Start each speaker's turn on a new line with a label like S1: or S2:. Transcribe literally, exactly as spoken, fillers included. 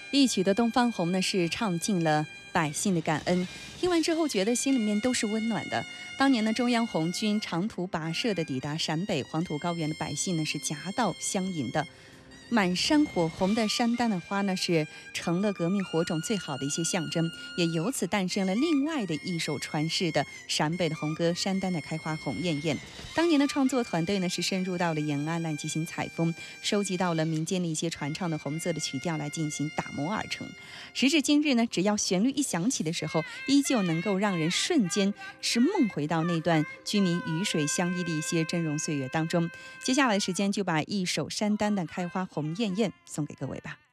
S1: 一曲的《东方红》呢，是唱尽了百姓的感恩。听完之后，觉得心里面都是温暖的。当年呢，中央红军长途跋涉的抵达陕北黄土高原的百姓呢，是夹道相迎的。满山火红的山丹的花呢，是成了革命火种最好的一些象征，也由此诞生了另外的一首传世的陕北的红歌《山丹的开花红艳艳》。当年的创作团队呢，是深入到了延安来进行采风，收集到了民间的一些传唱的红色的曲调来进行打磨而成。时至今日呢，只要旋律一响起的时候，依旧能够让人瞬间是梦回到那段居民鱼水相依的一些峥嵘岁月当中。接下来的时间就把一首《山丹的开花红艳艳》送给各位吧。